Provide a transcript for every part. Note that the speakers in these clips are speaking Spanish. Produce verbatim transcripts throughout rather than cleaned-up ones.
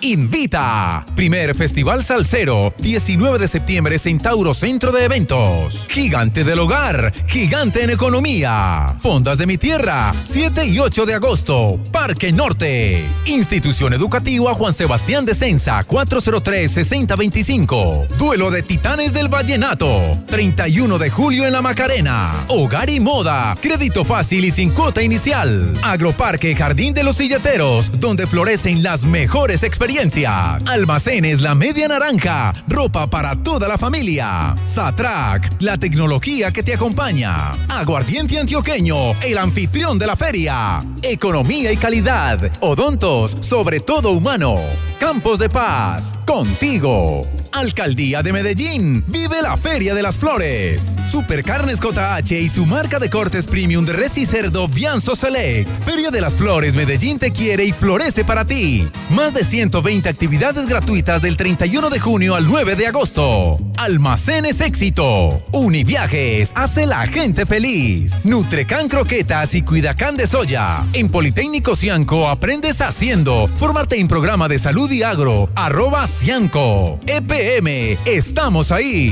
invita. Primer Festival Salsero, diecinueve de septiembre, Centauro Centro de Eventos. Gigante del Hogar, gigante en economía. Fondas de mi Tierra, siete y ocho de agosto, Parque Norte. Institución Educativa Juan Sebastián de Censa, cuatro cero tres, seis cero dos cinco. Duelo de Titanes del Vallenato, treinta y uno de julio en La Macarena. Hogar y moda, crédito fácil y sin cuota inicial. Agroparque Jardín de los Silleteros, donde florecen las mejores experiencias. Almacenes La Media Naranja, ropa para toda la familia. Satrac, la tecnología que te acompaña. Aguardiente Antioqueño, el anfitrión de la feria. Economía y calidad, odontos, sobre todo humano. Campos de Paz, contigo. Alcaldía de Medellín, vive la Feria de las Flores. Supercarnes J H y su marca de cortes premium de res y cerdo Vianzo Select. Feria de las Flores Medellín te quiere y florece para ti. Más de ciento veinte actividades gratuitas del treinta y uno de junio al nueve de agosto. Almacenes Éxito. Univiajes hace la gente feliz. Nutrecan Croquetas y Cuidacán de Soya. En Politécnico Cianco aprendes haciendo. Fórmate en programa de salud y agro. Arroba Cianco. E P M, estamos ahí.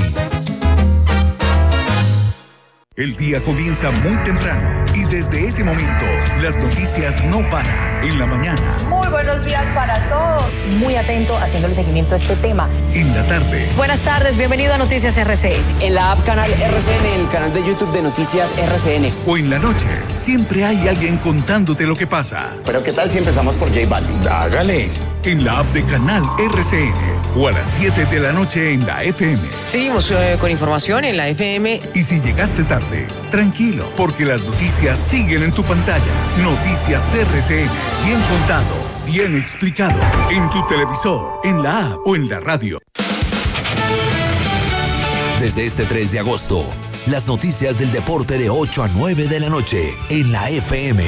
El día comienza muy temprano y desde ese momento las noticias no paran. En la mañana. Muy buenos días para todos. Muy atento haciéndole seguimiento a este tema. En la tarde. Buenas tardes, bienvenido a Noticias R C N. En la app Canal R C N, el canal de YouTube de Noticias R C N. O en la noche. Siempre hay alguien contándote lo que pasa. Pero ¿qué tal si empezamos por J Balvin? Hágale. En la app de Canal R C N. O a las siete de la noche en la F M. Seguimos eh, con información en la F M. Y si llegaste tarde, tranquilo, porque las noticias siguen en tu pantalla. Noticias R C N. Bien contado, bien explicado. En tu televisor, en la app o en la radio. Desde este tres de agosto, las noticias del deporte de ocho a nueve de la noche en la F M.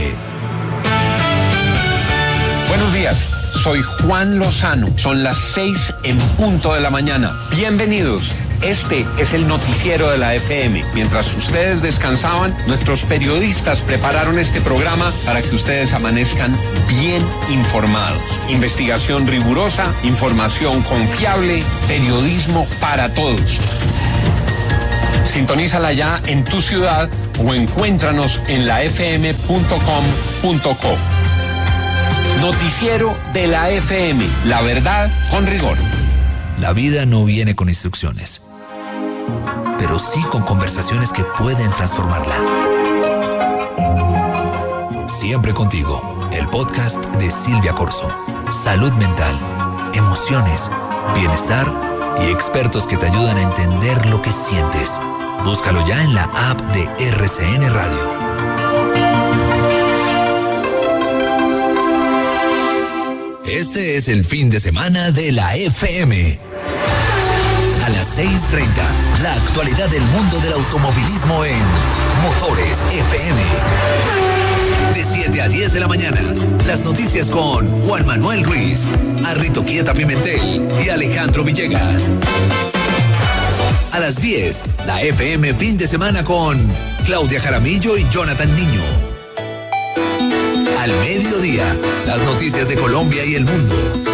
Buenos días. Soy Juan Lozano. Son las seis en punto de la mañana. Bienvenidos. Este es el noticiero de la F M. Mientras ustedes descansaban, nuestros periodistas prepararon este programa para que ustedes amanezcan bien informados. Investigación rigurosa, información confiable, periodismo para todos. Sintonízala ya en tu ciudad o encuéntranos en la f m punto com punto co. Noticiero de la F M, la verdad con rigor. La vida no viene con instrucciones, pero sí con conversaciones que pueden transformarla. Siempre contigo, el podcast de Silvia Corso. Salud mental, emociones, bienestar y expertos que te ayudan a entender lo que sientes. Búscalo ya en la app de R C N Radio. Este es el fin de semana de la F M. A las seis treinta, la actualidad del mundo del automovilismo en Motores F M. De siete a diez de la mañana, las noticias con Juan Manuel Ruiz, Arrito Quieta Pimentel y Alejandro Villegas. A las diez, la F M fin de semana con Claudia Jaramillo y Jonathan Niño. Al mediodía, las noticias de Colombia y el mundo.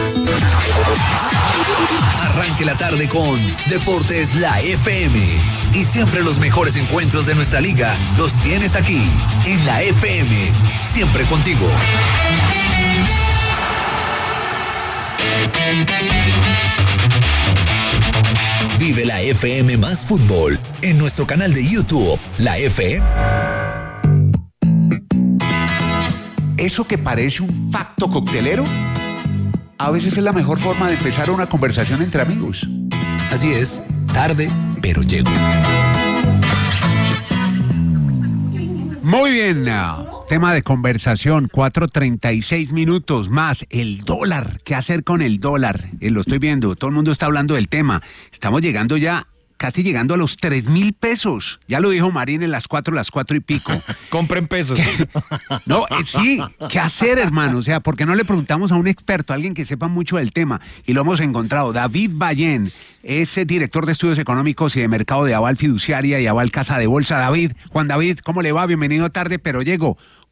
Arranque la tarde con Deportes La F M. Y siempre los mejores encuentros de nuestra liga los tienes aquí, en la F M. Siempre contigo. Vive la F M más fútbol en nuestro canal de YouTube, La F M. Eso que parece un facto coctelero, a veces es la mejor forma de empezar una conversación entre amigos. Así es, tarde, pero llego. Muy bien, uh, tema de conversación, cuatro treinta y seis minutos más, el dólar, ¿qué hacer con el dólar? Eh, lo estoy viendo, todo el mundo está hablando del tema, estamos llegando ya, casi llegando a los tres mil pesos, ya lo dijo Marín en las cuatro, las cuatro y pico. Compren pesos. No, eh, sí, ¿qué hacer, hermano? O sea, ¿por qué no le preguntamos a un experto, a alguien que sepa mucho del tema? Y lo hemos encontrado, David Ballén, es director de estudios económicos y de mercado de Aval Fiduciaria y Aval Casa de Bolsa. David, Juan David, ¿cómo le va? Bienvenido tarde, pero llego.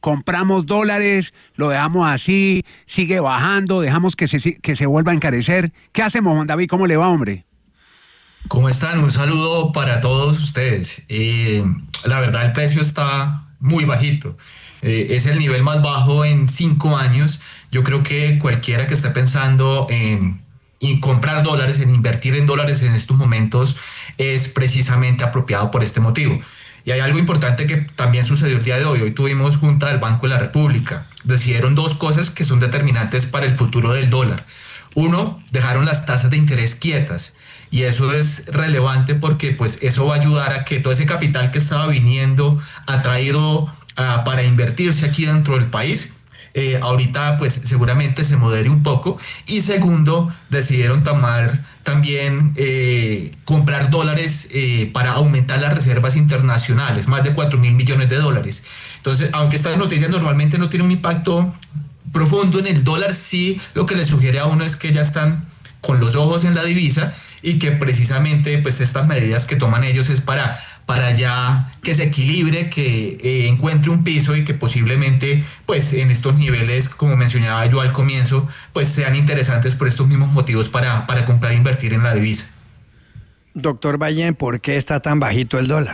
compramos dólares, lo dejamos así, sigue bajando, dejamos que se, que se vuelva a encarecer. ¿Qué hacemos, Juan David? ¿Cómo le va, hombre? ¿Cómo están? Un saludo para todos ustedes. Eh, la verdad, el precio está muy bajito. Eh, es el nivel más bajo en cinco años. Yo creo que cualquiera que esté pensando en, en comprar dólares, en invertir en dólares en estos momentos, es precisamente apropiado por este motivo. Y hay algo importante que también sucedió el día de hoy. Hoy tuvimos junta del Banco de la República. Decidieron dos cosas que son determinantes para el futuro del dólar. Uno, dejaron las tasas de interés quietas. Y eso es relevante porque pues eso va a ayudar a que todo ese capital que estaba viniendo, atraído uh, para invertirse aquí dentro del país, eh, ahorita pues seguramente se modere un poco. Y segundo, decidieron tomar también eh, comprar dólares eh, para aumentar las reservas internacionales, más de cuatro mil millones de dólares. Entonces, aunque estas noticias normalmente no tienen un impacto profundo en el dólar, sí lo que le sugiere a uno es que ya están con los ojos en la divisa y que precisamente pues estas medidas que toman ellos es para, para ya que se equilibre, que eh, encuentre un piso y que posiblemente pues en estos niveles, como mencionaba yo al comienzo, pues sean interesantes por estos mismos motivos para, para comprar e invertir en la divisa. Doctor Valle, ¿por qué está tan bajito el dólar?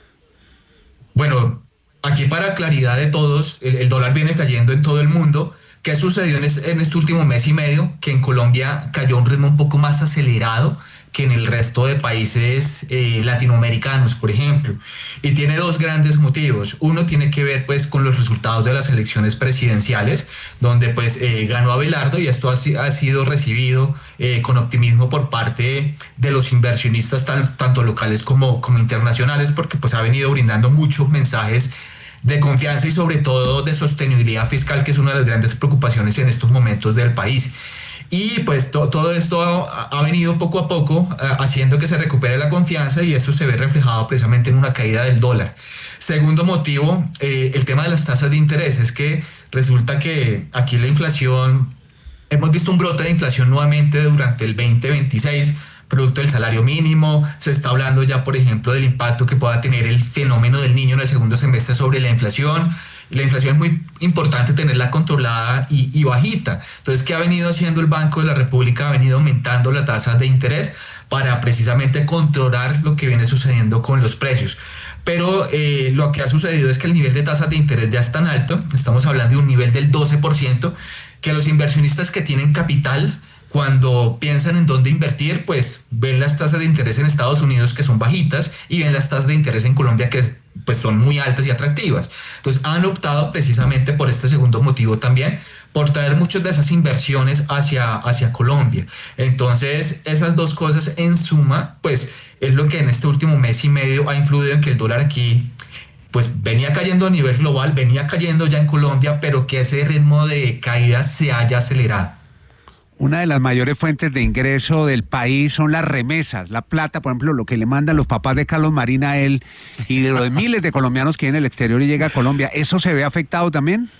Bueno, aquí para claridad de todos, el, el dólar viene cayendo en todo el mundo. ¿Qué sucedió en, es, en este último mes y medio? Que en Colombia cayó a un ritmo un poco más acelerado que en el resto de países eh, latinoamericanos, por ejemplo. Y tiene dos grandes motivos. Uno tiene que ver pues con los resultados de las elecciones presidenciales, donde pues eh, ganó Abelardo, y esto ha, ha sido recibido eh, con optimismo por parte de los inversionistas tal, tanto locales como, como internacionales, porque pues ha venido brindando muchos mensajes de confianza y sobre todo de sostenibilidad fiscal, que es una de las grandes preocupaciones en estos momentos del país. Y pues to, todo esto ha, ha venido poco a poco uh, haciendo que se recupere la confianza, y esto se ve reflejado precisamente en una caída del dólar. Segundo motivo, eh, el tema de las tasas de interés. Es que resulta que aquí la inflación, hemos visto un brote de inflación nuevamente durante el veinte veintiséis, producto del salario mínimo. Se está hablando ya, por ejemplo, del impacto que pueda tener el fenómeno del niño en el segundo semestre sobre la inflación. La inflación es muy importante tenerla controlada y, y bajita. Entonces, ¿qué ha venido haciendo el Banco de la República? Ha venido aumentando la tasa de interés para precisamente controlar lo que viene sucediendo con los precios. Pero eh, lo que ha sucedido es que el nivel de tasas de interés ya es tan alto, estamos hablando de un nivel del doce por ciento, que los inversionistas que tienen capital, cuando piensan en dónde invertir, pues ven las tasas de interés en Estados Unidos, que son bajitas, y ven las tasas de interés en Colombia, que pues son muy altas y atractivas. Entonces han optado precisamente por este segundo motivo también, por traer muchas de esas inversiones hacia, hacia Colombia. Entonces esas dos cosas en suma, pues es lo que en este último mes y medio ha influido en que el dólar aquí pues venía cayendo a nivel global, venía cayendo ya en Colombia, pero que ese ritmo de caída se haya acelerado. Una de las mayores fuentes de ingreso del país son las remesas, la plata, por ejemplo, lo que le mandan los papás de Carlos Marín a él y de los miles de colombianos que viven en el exterior y llega a Colombia. ¿Eso se ve afectado también?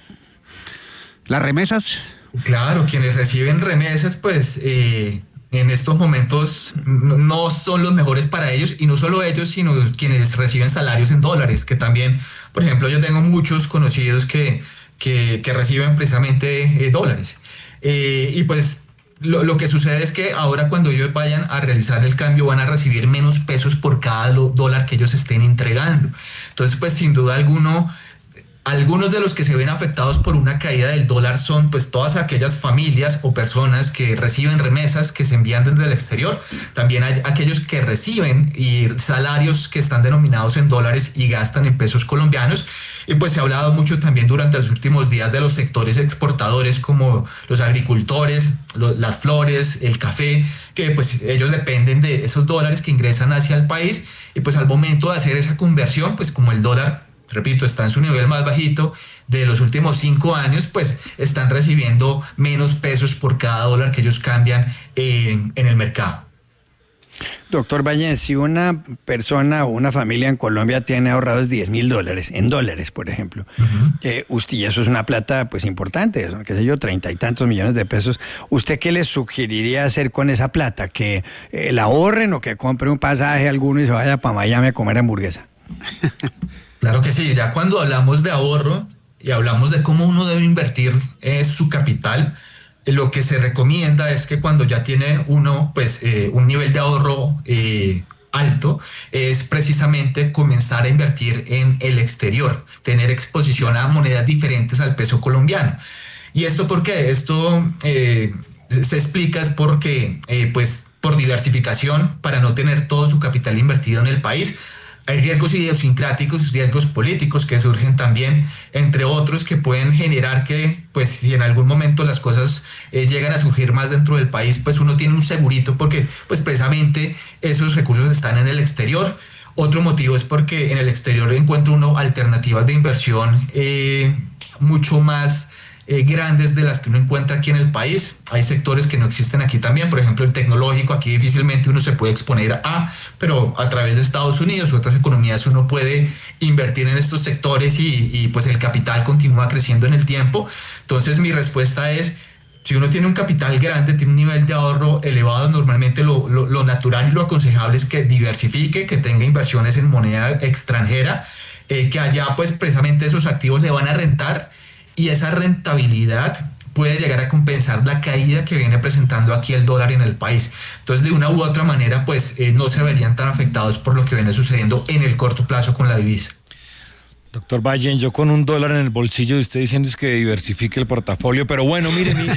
¿Las remesas? Claro, quienes reciben remesas, pues eh, en estos momentos no son los mejores para ellos, y no solo ellos, sino quienes reciben salarios en dólares, que también, por ejemplo, yo tengo muchos conocidos que, que, que reciben precisamente eh, dólares. Eh, y pues Lo, lo que sucede es que ahora, cuando ellos vayan a realizar el cambio, van a recibir menos pesos por cada dólar que ellos estén entregando. Entonces, pues sin duda alguno, algunos de los que se ven afectados por una caída del dólar son pues todas aquellas familias o personas que reciben remesas que se envían desde el exterior. También hay aquellos que reciben y salarios que están denominados en dólares y gastan en pesos colombianos. Y pues se ha hablado mucho también durante los últimos días de los sectores exportadores, como los agricultores, lo, las flores, el café, que pues ellos dependen de esos dólares que ingresan hacia el país, y pues al momento de hacer esa conversión, pues como el dólar, repito, está en su nivel más bajito de los últimos cinco años, pues están recibiendo menos pesos por cada dólar que ellos cambian en, en el mercado. Doctor Valle, si una persona o una familia en Colombia tiene ahorrados diez mil dólares, en dólares, por ejemplo, uh-huh. eh, usted, y eso es una plata pues importante, qué sé yo, treinta y tantos millones de pesos, ¿usted qué le sugeriría hacer con esa plata? ¿Que eh, la ahorren o que compre un pasaje a alguno y se vaya para Miami a comer hamburguesa? Claro que sí, ya cuando hablamos de ahorro, y hablamos de cómo uno debe invertir eh, su capital, eh, lo que se recomienda es que cuando ya tiene uno pues eh, un nivel de ahorro eh, alto, es precisamente comenzar a invertir en el exterior, tener exposición a monedas diferentes al peso colombiano. ¿Y esto por qué? Esto eh, se explica es porque eh, pues por diversificación, para no tener todo su capital invertido en el país. Hay riesgos idiosincráticos, riesgos políticos que surgen también, entre otros, que pueden generar que, pues, si en algún momento las cosas eh, llegan a surgir más dentro del país, pues uno tiene un segurito porque, pues, precisamente esos recursos están en el exterior. Otro motivo es porque en el exterior encuentra uno alternativas de inversión eh, mucho más Eh, grandes de las que uno encuentra aquí en el país. Hay sectores que no existen aquí también, por ejemplo el tecnológico, aquí difícilmente uno se puede exponer a, pero a través de Estados Unidos u otras economías uno puede invertir en estos sectores y, y pues el capital continúa creciendo en el tiempo. Entonces mi respuesta es, si uno tiene un capital grande, tiene un nivel de ahorro elevado, normalmente lo, lo, lo natural y lo aconsejable es que diversifique, que tenga inversiones en moneda extranjera, eh, que allá pues precisamente esos activos le van a rentar, y esa rentabilidad puede llegar a compensar la caída que viene presentando aquí el dólar en el país. Entonces, de una u otra manera, pues eh, no se verían tan afectados por lo que viene sucediendo en el corto plazo con la divisa. Doctor Valle, yo con un dólar en el bolsillo y usted diciendo es que diversifique el portafolio, pero bueno, mire, mi,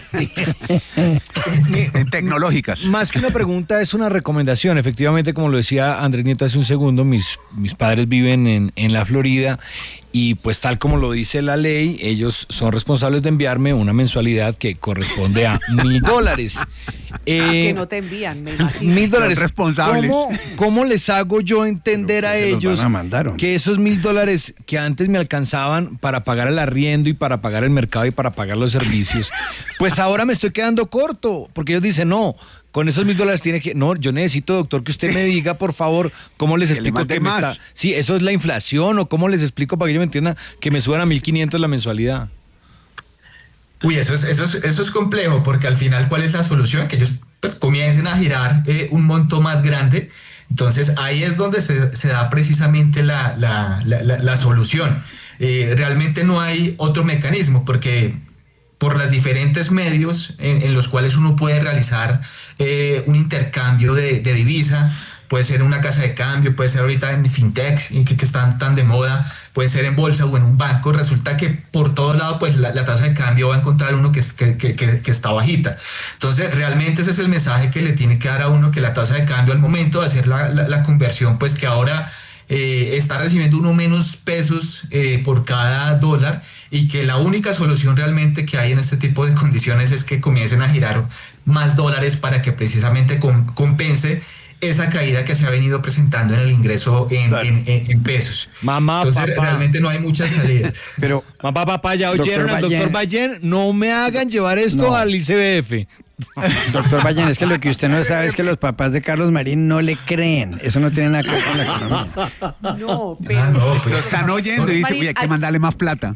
en tecnológicas. Más que una pregunta, es una recomendación. Efectivamente, como lo decía Andrés Nieto hace un segundo, mis, mis padres viven en, en la Florida y pues tal como lo dice la ley, ellos son responsables de enviarme una mensualidad que corresponde a mil dólares. Eh, que no te envían, me imagino. Mil dólares. Responsables. ¿Cómo, ¿Cómo les hago yo entender a ellos a que esos mil dólares que antes me alcanzaban para pagar el arriendo y para pagar el mercado y para pagar los servicios, pues ahora me estoy quedando corto? Porque ellos dicen, no, con esos mil dólares tiene que... No, yo necesito, doctor, que usted me diga, por favor, cómo les explico que me está... Sí, eso es la inflación, o cómo les explico para que ellos me entiendan que me suban a mil quinientos la mensualidad. Uy, eso es, eso es, eso es complejo, porque al final, ¿cuál es la solución? Que ellos pues comiencen a girar eh, un monto más grande. Entonces, ahí es donde se, se da precisamente la, la, la, la, la solución. Eh, realmente no hay otro mecanismo, porque por los diferentes medios en, en los cuales uno puede realizar eh, un intercambio de, de divisa, puede ser en una casa de cambio, puede ser ahorita en fintechs que, que están tan de moda, puede ser en bolsa o en un banco, resulta que por todo lado pues la, la tasa de cambio va a encontrar uno que, que, que, que está bajita. Entonces realmente ese es el mensaje que le tiene que dar a uno, que la tasa de cambio al momento de hacer la, la, la conversión, pues que ahora eh, está recibiendo uno menos pesos eh, por cada dólar, y que la única solución realmente que hay en este tipo de condiciones es que comiencen a girar más dólares para que precisamente com, compense esa caída que se ha venido presentando en el ingreso en, en, en, en pesos. Mamá, Entonces, papá. realmente no hay muchas salidas. Pero, mamá, papá, ya oyeron al doctor Ballén, no me hagan llevar esto no. al I C B F. Doctor Ballén, es que lo que usted no sabe es que los papás de Carlos Marín no le creen. Eso no tiene nada que ver con la economía. No, pero... Ah, no, Lo pues, están oyendo y dicen, uy, hay que mandarle más plata.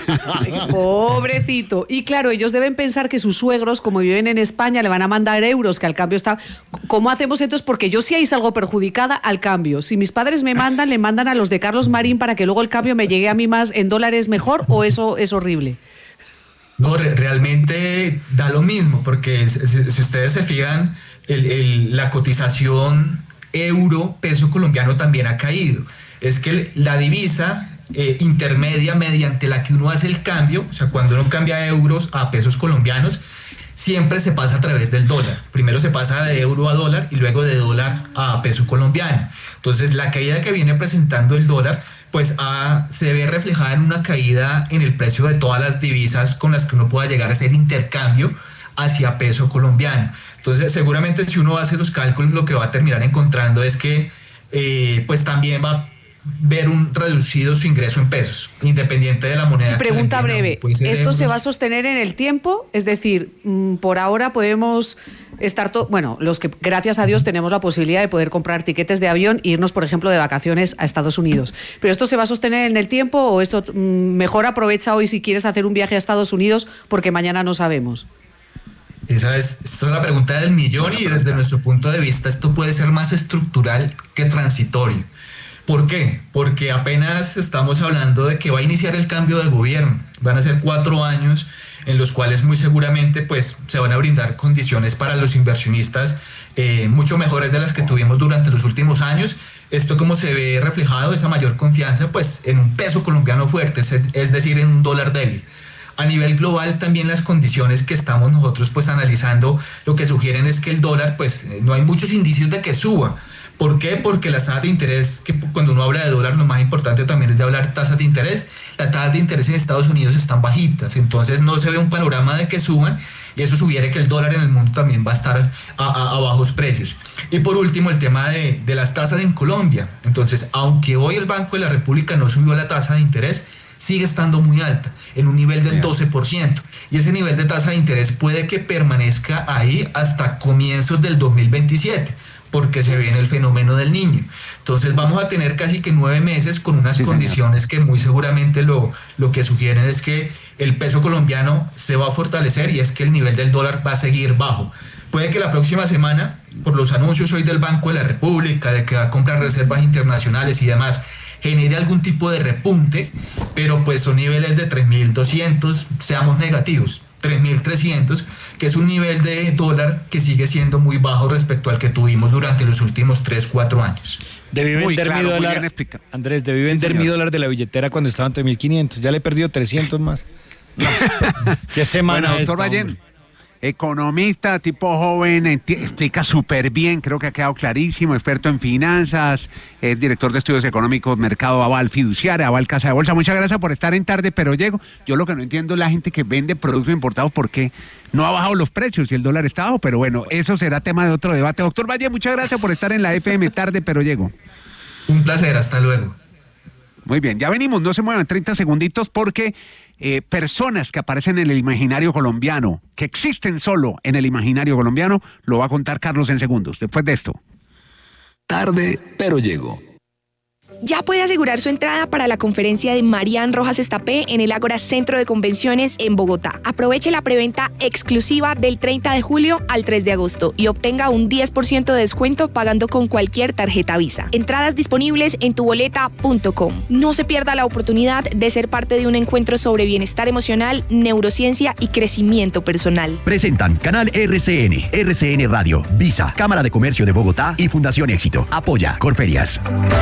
Pobrecito. Y claro, ellos deben pensar que sus suegros, como viven en España, le van a mandar euros, que al cambio está... ¿Cómo hacemos entonces? Porque yo sí ahí salgo perjudicada al cambio. Si mis padres me mandan, le mandan a los de Carlos Marín para que luego el cambio me llegue a mí más en dólares mejor, ¿o eso es horrible? No, re- realmente da lo mismo, porque si, si ustedes se fijan, el, el, la cotización euro-peso colombiano también ha caído. Es que el, la divisa eh, intermedia mediante la que uno hace el cambio, o sea, cuando uno cambia euros a pesos colombianos, siempre se pasa a través del dólar. Primero se pasa de euro a dólar y luego de dólar a peso colombiano. Entonces, la caída que viene presentando el dólar pues ah, se ve reflejada en una caída en el precio de todas las divisas con las que uno pueda llegar a hacer intercambio hacia peso colombiano. Entonces, seguramente si uno hace los cálculos, lo que va a terminar encontrando es que eh, pues también va a ver un reducido su ingreso en pesos, independiente de la moneda. Pregunta breve, ¿esto euros. se va a sostener en el tiempo? Es decir, por ahora podemos estar, to- bueno, los que gracias a Dios tenemos la posibilidad de poder comprar tiquetes de avión e irnos, por ejemplo, de vacaciones a Estados Unidos. ¿Pero esto se va a sostener en el tiempo o esto mejor aprovecha hoy si quieres hacer un viaje a Estados Unidos porque mañana no sabemos? Esa es, esa es la pregunta del millón, y desde nuestro punto de vista esto puede ser más estructural que transitorio. ¿Por qué? Porque apenas estamos hablando de que va a iniciar el cambio de gobierno. Van a ser cuatro años en los cuales muy seguramente pues, se van a brindar condiciones para los inversionistas eh, mucho mejores de las que tuvimos durante los últimos años. Esto como se ve reflejado, esa mayor confianza pues, en un peso colombiano fuerte, es, es decir, en un dólar débil. A nivel global también las condiciones que estamos nosotros pues analizando lo que sugieren es que el dólar pues no hay muchos indicios de que suba. ¿Por qué? Porque las tasas de interés, que cuando uno habla de dólar lo más importante también es de hablar tasas de interés, las tasas de interés en Estados Unidos están bajitas, entonces no se ve un panorama de que suban y eso sugiere que el dólar en el mundo también va a estar a, a, a bajos precios. Y por último el tema de, de las tasas en Colombia, entonces aunque hoy el Banco de la República no subió la tasa de interés, sigue estando muy alta, en un nivel del doce por ciento. Y ese nivel de tasa de interés puede que permanezca ahí hasta comienzos del dos mil veintisiete, porque se viene el fenómeno del niño. Entonces vamos a tener casi que nueve meses con unas sí, condiciones señor. que muy seguramente lo, lo que sugieren es que el peso colombiano se va a fortalecer y es que el nivel del dólar va a seguir bajo. Puede que la próxima semana, por los anuncios hoy del Banco de la República, de que va a comprar reservas internacionales y demás, genere algún tipo de repunte, pero pues son niveles de tres mil doscientos, seamos negativos, tres mil trescientos, que es un nivel de dólar que sigue siendo muy bajo respecto al que tuvimos durante los últimos tres, cuatro años. Debí vender claro, mi dólar, Andrés, debí vender sí, mi dólar de la billetera cuando estaba en tres mil quinientos, ya le he perdido trescientos más. ¿Qué semana bueno, doctor Ballén, economista, tipo joven, explica súper bien, creo que ha quedado clarísimo, experto en finanzas, es director de estudios económicos, mercado Aval Fiduciaria, Aval Casa de Bolsa. Muchas gracias por estar en Tarde Pero Llego. Yo lo que no entiendo es la gente que vende productos importados, ¿por qué no ha bajado los precios y el dólar está bajo? Pero bueno, eso será tema de otro debate. Doctor Valle, muchas gracias por estar en la F M Tarde Pero Llego. Un placer, hasta luego. Muy bien, ya venimos, no se muevan treinta segunditos porque eh, personas que aparecen en el imaginario colombiano, que existen solo en el imaginario colombiano, lo va a contar Carlos en segundos, después de esto. Tarde Pero Llego. Ya puede asegurar su entrada para la conferencia de Marian Rojas Estapé en el Ágora Centro de Convenciones en Bogotá. Aproveche la preventa exclusiva del treinta de julio al tres de agosto y obtenga un diez por ciento de descuento pagando con cualquier tarjeta Visa. Entradas disponibles en tuboleta punto com. No se pierda la oportunidad de ser parte de un encuentro sobre bienestar emocional, neurociencia y crecimiento personal. Presentan Canal R C N, R C N Radio, Visa, Cámara de Comercio de Bogotá y Fundación Éxito. Apoya Corferias.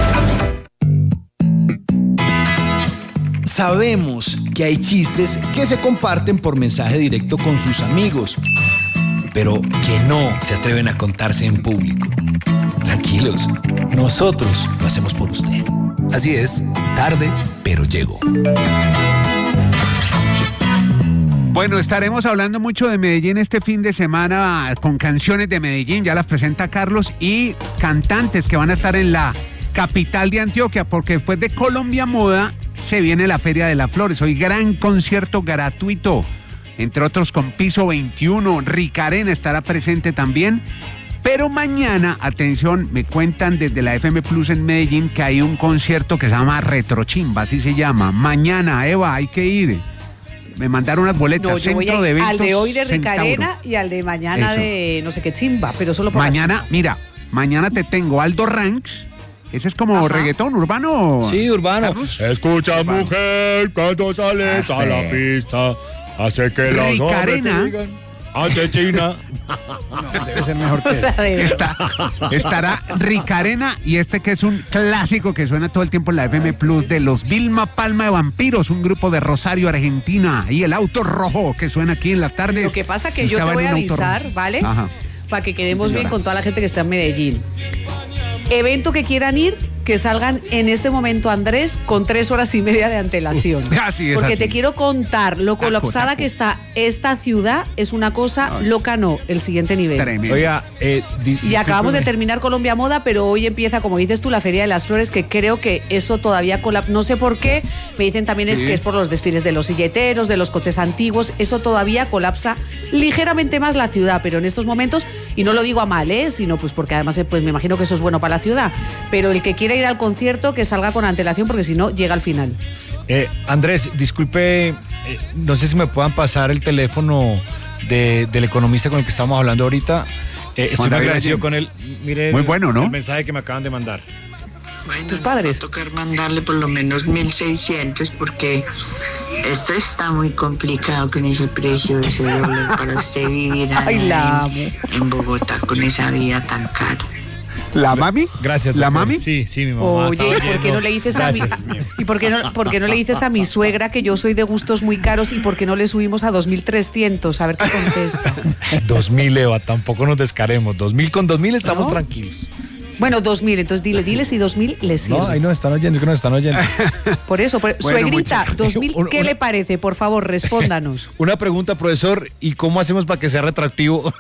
Sabemos que hay chistes que se comparten por mensaje directo con sus amigos, pero que no se atreven a contarse en público. Tranquilos, nosotros lo hacemos por usted. Así es, Tarde Pero Llego. Bueno, estaremos hablando mucho de Medellín este fin de semana con canciones de Medellín, ya las presenta Carlos, y cantantes que van a estar en la capital de Antioquia, porque después de Colombia Moda se viene la Feria de las Flores. Hoy gran concierto gratuito, entre otros con Piso veintiuno, Ricarena estará presente también. Pero mañana, atención, me cuentan desde la F M Plus en Medellín que hay un concierto que se llama Retrochimba, así se llama. Mañana, Eva, hay que ir. Me mandaron unas boletas. No, yo Centro voy a ir de Eventos al de hoy de Ricarena Centauro. Y al de mañana Eso. de no sé qué chimba, pero solo por Mañana, aquí. mira, mañana te tengo Aldo Ranks. Ese es como Ajá. reggaetón urbano. Sí, urbano. Carlos. Escucha, mujer, cuando sales Ah, a la sí. pista, hace que los Ricarena. hombres te digan, ante China. No, debe ser mejor que Está, estará Ricarena y este que es un clásico que suena todo el tiempo en la F M Plus de los Vilma Palma de Vampiros, un grupo de Rosario, Argentina, y el Auto Rojo que suena aquí en las tardes. Lo que pasa que Si yo usted te va voy en a un auto avisar, rojo. ¿vale? Ajá. Para que quedemos Sí, bien señora. con toda la gente que está en Medellín. Evento que quieran ir, que salgan en este momento, Andrés, con tres horas y media de antelación. Así es, Porque así. te quiero contar lo Taco, colapsada taco. que está esta ciudad, es una cosa Ay. loca, no, el siguiente nivel. Tremendo. Oiga, eh, di- Y acabamos de discúlpeme. terminar Colombia Moda, pero hoy empieza, como dices tú, la Feria de las Flores, que creo que eso todavía colapsa. No sé por qué, me dicen también es Sí. que es por los desfiles de los silleteros, de los coches antiguos, eso todavía colapsa ligeramente más la ciudad, pero en estos momentos, y no lo digo a mal, ¿eh? sino pues porque además eh, pues me imagino que eso es bueno para la ciudad, pero el que quiera ir al concierto, que salga con antelación, porque si no, llega al final. Eh, Andrés, disculpe, eh, no sé si me puedan pasar el teléfono de, del economista con el que estamos hablando ahorita. Eh, estoy Juan muy David agradecido Allende. con él. Mire Muy el, bueno, ¿no? el mensaje que me acaban de mandar. Bueno, tus padres. Va a tocar mandarle por lo menos mil seiscientos porque esto está muy complicado con ese precio de ese dólar para usted vivir Ay, la amo. en, en Bogotá con esa vida tan cara. ¿La mami? Gracias, ¿La doctor. mami? Sí, sí, mi mamá. Oye, estaba ¿y por qué oyendo. no le dices a mi, Gracias. y por qué no, por qué no le dices a mi suegra que yo soy de gustos muy caros y por qué no le subimos a dos mil trescientos? A ver qué contesta. dos mil, Eva, tampoco nos descaremos. dos mil con dos mil estamos ¿No? tranquilos. Bueno, dos mil, entonces dile, dile si dos mil le sirve. No, ahí nos están oyendo, que nos están oyendo. Por eso, por- Bueno, suegrita, muchachos. dos mil, Un- ¿qué una- le parece? Por favor, respóndanos. Una pregunta, profesor, ¿y cómo hacemos para que sea retractivo?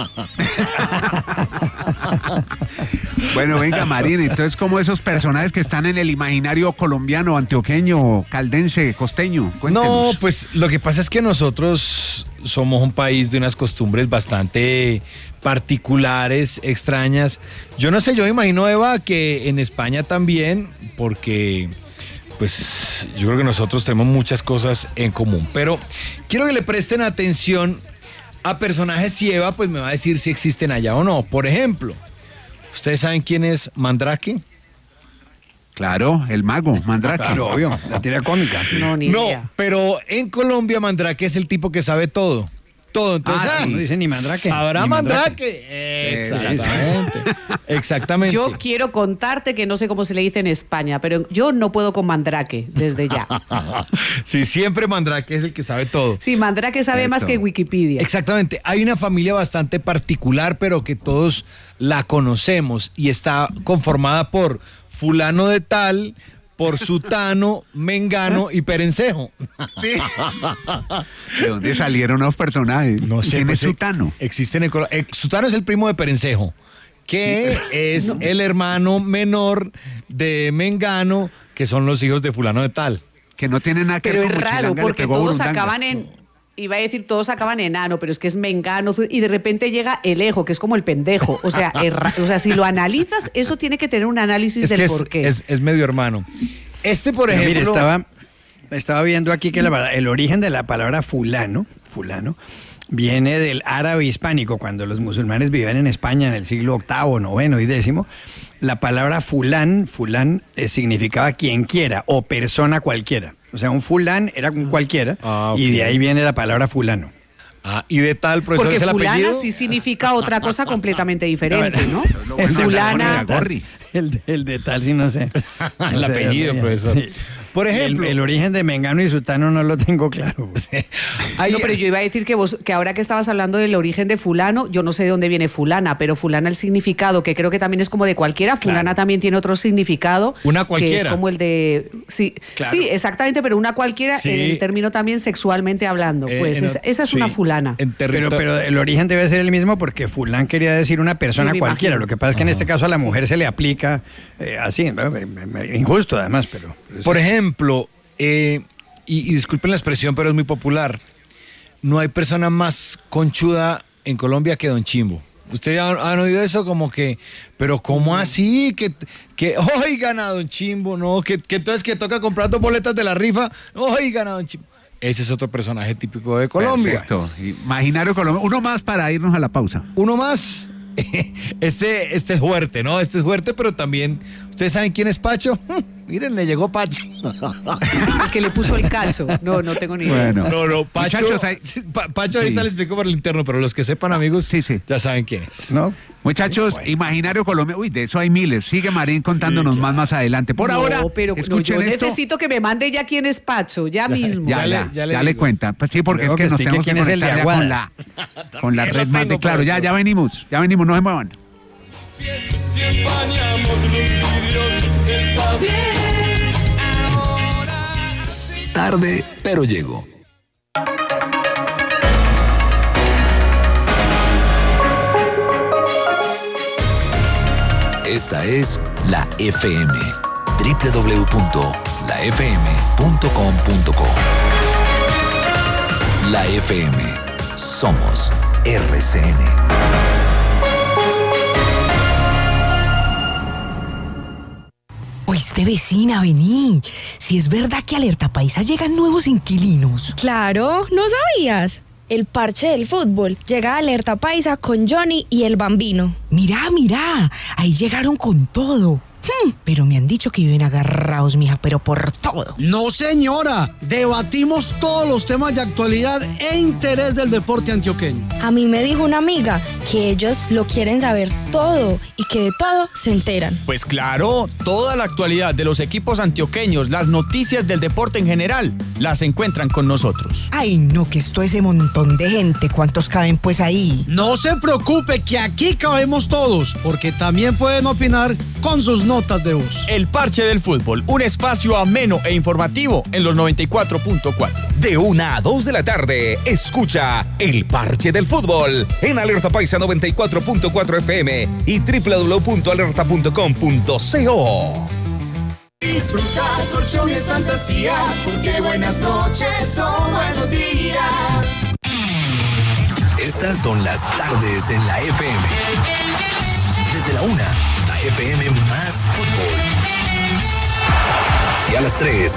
Bueno, venga, Marín, entonces, como esos personajes que están en el imaginario colombiano, antioqueño, caldense, costeño? Cuéntenos. No, pues lo que pasa es que nosotros somos un país de unas costumbres bastante particulares, extrañas. Yo no sé, yo me imagino, Eva, que en España también, porque pues yo creo que nosotros tenemos muchas cosas en común. Pero quiero que le presten atención a personajes y Eva pues me va a decir si existen allá o no. Por ejemplo, ¿ustedes saben quién es Mandrake? Claro, el mago, Mandrake. Claro, obvio, la tira cómica. No, ni No, idea. pero en Colombia Mandrake es el tipo que sabe todo. Todo, entonces, Ah, ay, no dice ni Mandrake. ¿Habrá Ni Mandrake? Mandrake. Exactamente. Exactamente. Yo quiero contarte que no sé cómo se le dice en España, pero yo no puedo con Mandrake desde ya. Sí, siempre Mandrake es el que sabe todo. Sí, Mandrake sabe más que Wikipedia. Exactamente. Hay una familia bastante particular, pero que todos la conocemos y está conformada por fulano de tal, por sutano, mengano y perencejo. ¿De dónde salieron los personajes? No sé. ¿Quién pues, es Sutano? Existen en Colo- eh, Sutano es el primo de perencejo, que es el hermano menor de mengano, que son los hijos de fulano de tal. Que no tienen nada que Pero ver es con raro, Mochilanga, le porque pegó todos Burundanga. acaban en... Iba a decir, todos acaban en ano, pero es que es mengano, y de repente llega el ejo, que es como el pendejo. O sea, es ra- o sea, si lo analizas, eso tiene que tener un análisis Es del que es, porqué. es, es medio hermano. Este, por Pero ejemplo... mire, estaba, estaba viendo aquí que la- el origen de la palabra fulano, fulano, viene del árabe hispánico. Cuando los musulmanes vivían en España en el siglo octavo, noveno y décimo, la palabra fulán, fulán eh, significaba quien quiera o persona cualquiera. O sea, un fulán era un cualquiera Ah, ok. y de ahí viene la palabra fulano. Ah, y de tal, profesor, Porque es el fulana apellido. sí significa otra cosa completamente diferente, ¿no? El de Fulana. Gorri. El, de- el de tal, sí, no sé. No El sé, apellido, no sé. profesor. Por ejemplo, El, el origen de Mengano y Sutano no lo tengo claro. hay- No, pero yo iba a decir que vos, que ahora que estabas hablando del origen de fulano, yo no sé de dónde viene fulana, pero fulana el significado, que creo que también es como de cualquiera, fulana también tiene otro significado. Una Que cualquiera. es como el de... Sí, Claro. sí, exactamente, pero una cualquiera Sí. en el término también sexualmente hablando. Eh, Pues en esa, ot- esa es sí. una fulana. en Pero, territorio. pero el origen debe ser el mismo porque fulán quería decir una persona Sí, me cualquiera. imagino. Lo que pasa es que en este caso a la mujer se le aplica eh, así, ¿no? Eh, eh, injusto además, pero... Por ejemplo, eh, y, y disculpen la expresión, pero es muy popular. No hay persona más conchuda en Colombia que Don Chimbo. ¿Ustedes han, han oído eso? Como que, pero ¿cómo así? Que, que oigan a Don Chimbo, ¿no? Que, que entonces que toca comprar dos boletas de la rifa, oigan a Don Chimbo. Ese es otro personaje típico de Colombia. Perfecto. Imaginario colombiano. Uno más para irnos a la pausa. Uno más. Este, este es fuerte, ¿no? Este es fuerte, pero también, ¿ustedes saben quién es Pacho? Miren, le llegó Pacho. El que le puso el calzo. No, no tengo ni idea. Bueno. No, no, Pacho, Muchachos, hay- Pa- Pacho ahorita Sí. le explico por el interno, pero los que sepan, amigos, Sí, sí. ya saben quién es. ¿No? Muchachos, imaginario colombiano. Uy, de eso hay miles. Sigue Marín contándonos más más adelante. Por No, ahora, pero no, escuchen yo esto. necesito que me mande ya quién es Pacho, ya mismo. Ya, Ya le- ya, ya le ya le digo. cuentan. Pues sí, porque Luego es que, que nos explique tenemos que quién es el de conectar ya con la, Aguadas. con la También red lo más de tengo, claro. Ya, profesor. ya venimos. Ya venimos, no se muevan. Si empañamos los vidrios, está bien. Ahora. Tarde, pero llego. Esta es la F M. doble u doble u doble u punto la f m punto com punto co. La F M. Somos R C N. Oíste, vecina, vení. Si es verdad que Alerta Paisa llegan nuevos inquilinos. Claro, ¿no sabías? El parche del fútbol llega a Alerta Paisa con Johnny y el Bambino. Mirá, mirá, ahí llegaron con todo. Hmm, pero me han dicho que viven agarrados, mija, pero por todo. No, señora. Debatimos todos los temas de actualidad e interés del deporte antioqueño. A mí me dijo una amiga que ellos lo quieren saber todo y que de todo se enteran. Pues claro, toda la actualidad de los equipos antioqueños, las noticias del deporte en general, las encuentran con nosotros. Ay, no, que esto es ese montón de gente. ¿Cuántos caben pues ahí? No se preocupe, que aquí cabemos todos, porque también pueden opinar con sus notas de voz. El Parche del Fútbol, un espacio ameno e informativo en los noventa y cuatro punto cuatro. De una a dos de la tarde, escucha El Parche del Fútbol en Alerta Paisa noventa y cuatro punto cuatro F M y doble u doble u doble u punto alerta punto com punto co. Disfrutar colchones fantasía, porque buenas noches son buenos días. Estas son las tardes en la F M. Desde la una, la F M más fútbol. Y a las tres,